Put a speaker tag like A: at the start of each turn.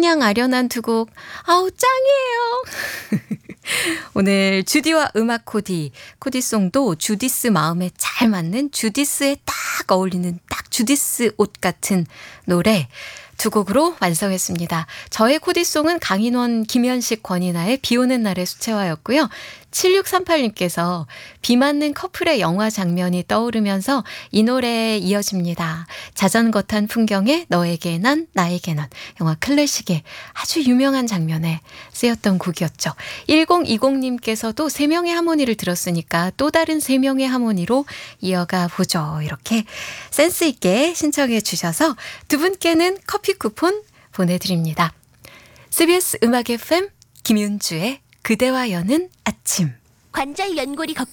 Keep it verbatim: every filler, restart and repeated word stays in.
A: 마냥 아련한 두 곡, 아우 짱이에요. 오늘 주디와 음악 코디, 코디송도 주디스 마음에 잘 맞는 주디스에 딱 어울리는 딱 주디스 옷 같은 노래 두 곡으로 완성했습니다. 저의 코디송은 강인원, 김현식, 권이나의 비 오는 날의 수채화였고요. 칠육삼팔님께서 비 맞는 커플의 영화 장면이 떠오르면서 이 노래에 이어집니다. 자전거 탄 풍경에 너에게 난 나에게 넌, 영화 클래식의 아주 유명한 장면에 쓰였던 곡이었죠. 일공이공님께서도 세 명의 하모니를 들었으니까 또 다른 세 명의 하모니로 이어가 보죠. 이렇게 센스 있게 신청해 주셔서 두 분께는 커피 쿠폰 보내드립니다. 씨비에스 음악 에프엠 김윤주의 그대와 여는 아침.
B: 관절 연골이